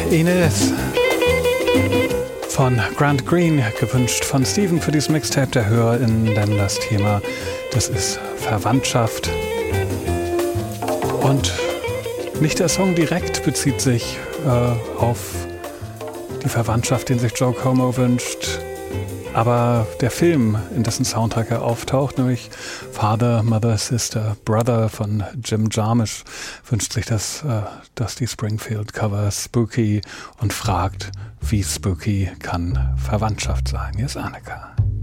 Inez von Grant Green, gewünscht von Steven für dieses Mixtape der HörerInnen, denn das Thema, das ist Verwandtschaft. Und nicht der Song direkt bezieht sich auf die Verwandtschaft, den sich Joe Como wünscht, aber der Film, in dessen Soundtrack er auftaucht, nämlich Father, Mother, Sister, Brother von Jim Jarmusch, wünscht sich das Dusty Springfield-Cover Spooky und fragt, wie spooky kann Verwandtschaft sein? Hier ist Annika.